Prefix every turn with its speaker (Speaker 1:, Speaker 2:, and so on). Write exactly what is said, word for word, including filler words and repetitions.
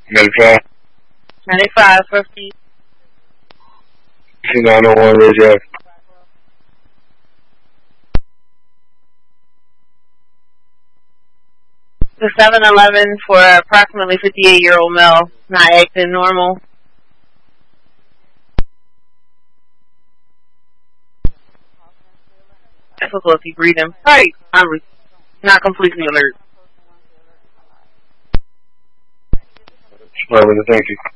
Speaker 1: ninety-five.
Speaker 2: ninety-five, fifty.
Speaker 1: C nine oh one, radio.
Speaker 2: The seven eleven for approximately fifty-eight-year-old male, not acting normal. Difficulty breathing. Right. I'm not completely alert.
Speaker 1: Thank you.